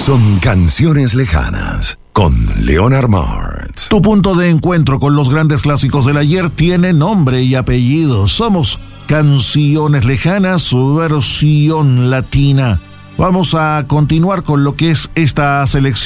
son Canciones Lejanas con Leonard Martz. Tu punto de encuentro con los grandes clásicos del ayer tiene nombre y apellido. Somos Canciones Lejanas, su versión latina. Vamos a continuar con lo que es esta selección